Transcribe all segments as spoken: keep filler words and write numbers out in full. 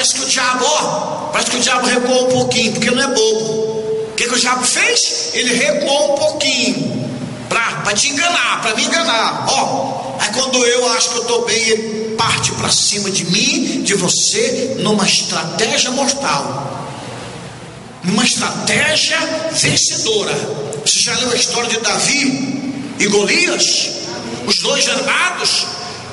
parece que o diabo, ó, parece que o diabo recuou um pouquinho, porque não é bobo. O que, que o diabo fez? Ele recuou um pouquinho para te enganar, para me enganar. Ó, aí quando eu acho que eu estou bem, ele parte para cima de mim, de você, numa estratégia mortal, numa estratégia vencedora. Você já leu a história de Davi e Golias? Os dois armados,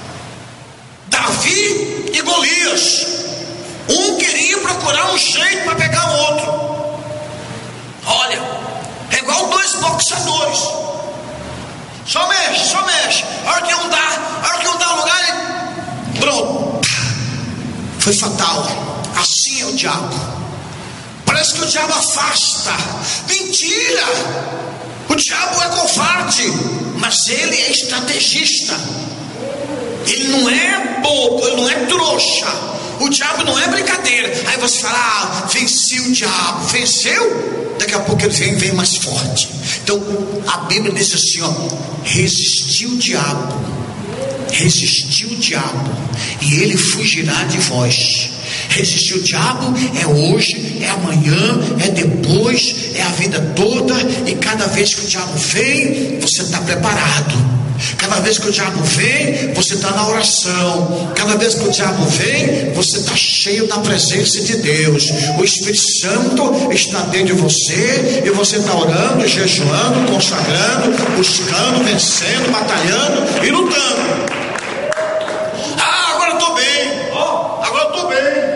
Davi e Golias. Um queria procurar um jeito para pegar o outro. Olha, é igual dois boxeadores. Só mexe, só mexe. A hora que um dá, a hora que um dá o lugar, ele... pronto. Foi fatal. Assim é o diabo. Parece que o diabo afasta. Mentira! O diabo é covarde, mas ele é estrategista. Ele não é bobo, ele não é trouxa. O diabo não é brincadeira. Aí você fala, ah, venci o diabo. Venceu? Daqui a pouco ele vem, vem mais forte. Então a Bíblia diz assim, ó, resistiu o diabo, resistiu o diabo, e ele fugirá de vós. Resistir o diabo é hoje, é amanhã, é depois, é a vida toda. E cada vez que o diabo vem, você está preparado. Cada vez que o diabo vem, você está na oração. Cada vez que o diabo vem, você está cheio da presença de Deus. O Espírito Santo está dentro de você, e você está orando, jejuando, consagrando, buscando, vencendo, batalhando e lutando. Ah, agora eu estou bem. Oh, agora eu estou bem.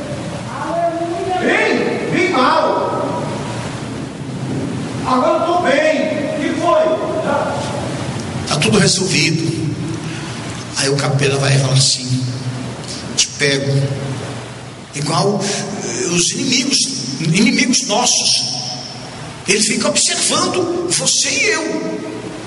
Vem, vem mal. Agora eu estou bem. O que foi? Está tudo resolvido. Aí o capeta vai falar assim: te pego. Igual os inimigos, inimigos nossos. Ele fica observando você e eu.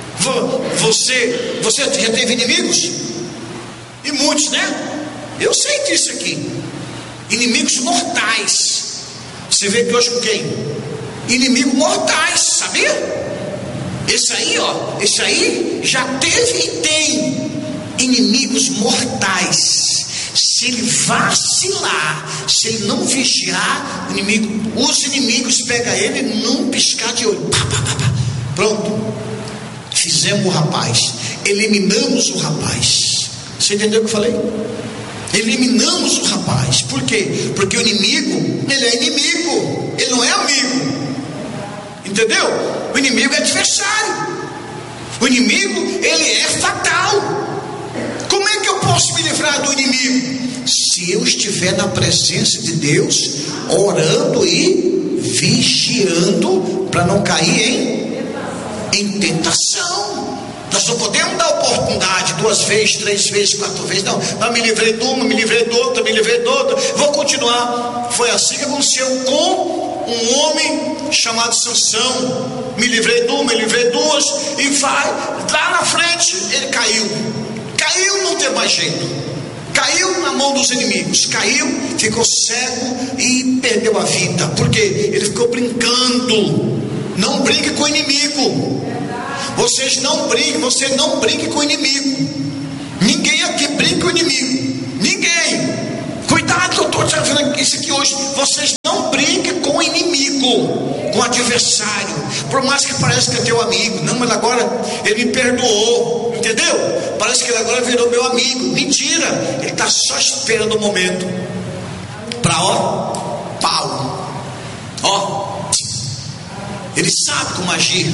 Você, você já teve inimigos? E muitos, né? Eu sei disso aqui. Inimigos mortais. Você vê que hoje com quem? Inimigos mortais, sabia? Esse aí, ó, esse aí já teve e tem inimigos mortais. Se ele vacilar, se ele não vigiar, o inimigo, os inimigos pegam ele num piscar de olho. Pá, pá, pá, pá. Pronto. Fizemos o rapaz. Eliminamos o rapaz. Você entendeu o que eu falei? Eliminamos o rapaz. Por quê? Porque o inimigo, ele é inimigo, ele não é amigo. Entendeu? O inimigo é adversário. O inimigo, ele é fatal. Como é que eu posso me livrar do inimigo? Se eu estiver na presença de Deus, orando e vigiando, para não cair em, em tentação. Nós não podemos dar oportunidade duas vezes, três vezes, quatro vezes. Não, não, me livrei de uma, me livrei de outra, me livrei de outra. Vou continuar. Foi assim que aconteceu com um homem chamado Sansão. Me livrei de uma, me livrei de duas, e vai, lá na frente ele caiu. Caiu, não tem mais jeito. Caiu na mão dos inimigos. Caiu, ficou cego e perdeu a vida. Porque ele ficou brincando. Não brinque com o inimigo. Vocês não brinquem, você não brinque com o inimigo. Ninguém aqui brinca com o inimigo. Ninguém. Cuidado, eu estou dizendo isso aqui hoje. Vocês não brinquem com o inimigo, com o adversário. Por mais que pareça que é teu amigo. Não, mas agora ele me perdoou. Entendeu? Parece que ele agora virou meu amigo. Mentira. Ele está só esperando o momento para, ó, pau. Ó, ele sabe como agir.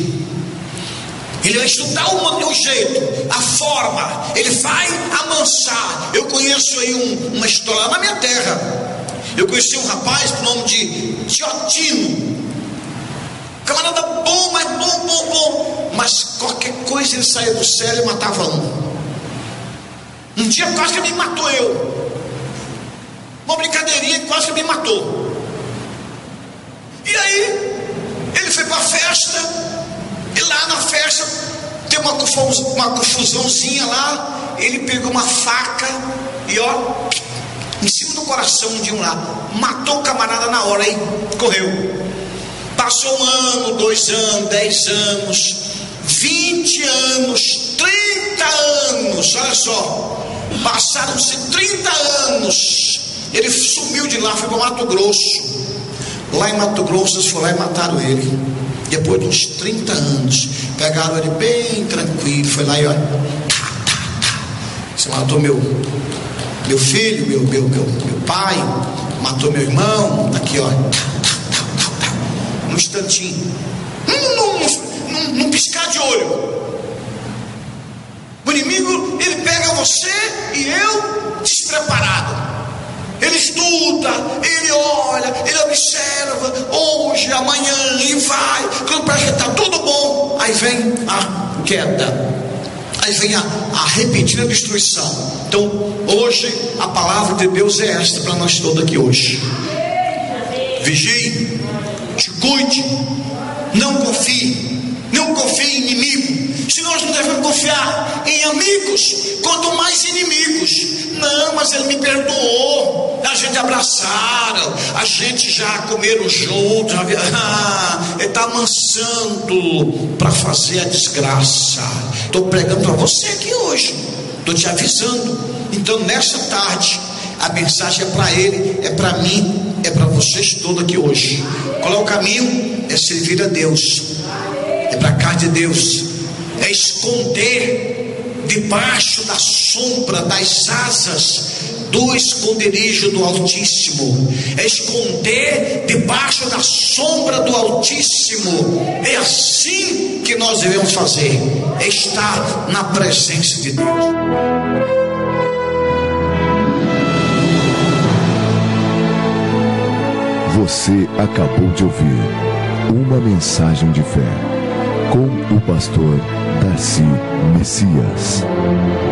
Ele vai estudar o, o jeito, a forma. Ele vai amansar. Eu conheço aí um, uma história lá na minha terra. Eu conheci um rapaz com o nome de Giotino. Camarada bom, mas bom, bom, bom. Mas qualquer coisa ele saía do céu e matava um. Um dia quase que me matou eu. Uma brincadeirinha que quase que me matou. E aí ele foi para a festa. E lá na festa tem uma, confusão, uma confusãozinha lá. Ele pegou uma faca e ó, em cima do coração de um lá, matou o camarada na hora e correu. Passou um ano, dois anos, dez anos, vinte anos, trinta anos. Olha só, passaram-se trinta anos. Ele sumiu de lá, foi para Mato Grosso. Lá em Mato Grosso, eles foram lá e mataram ele. Depois de uns trinta anos, pegaram ele bem tranquilo. Foi lá e olha, você matou meu, meu filho, meu, meu, meu, meu pai, matou meu irmão. Aqui, ó, num instantinho, num, num, num, num piscar de olho. O inimigo, ele pega você e eu despreparado. Ele estuda, ele olha, ele observa, hoje, amanhã, e vai. Quando parece que está tudo bom, aí vem a queda, aí vem a, a repentina destruição. Então, hoje, a palavra de Deus é esta para nós todos aqui hoje: vigie, te cuide, não confie, não confie em inimigo. Se nós não devemos confiar em amigos, quanto mais inimigos. Não, mas ele me perdoou, a gente abraçaram, a gente já comeram juntos, ah, ele está amansando para fazer a desgraça. Estou pregando para você aqui hoje, estou te avisando. Então nessa tarde, a mensagem é para ele, é para mim, é para vocês todos aqui hoje. Qual é o caminho? É servir a Deus, é para a casa de Deus, é esconder debaixo da sombra das asas do esconderijo do Altíssimo, é esconder debaixo da sombra do Altíssimo. É assim que nós devemos fazer, é estar na presença de Deus. Você acabou de ouvir uma mensagem de fé com o pastor Darcy Messias.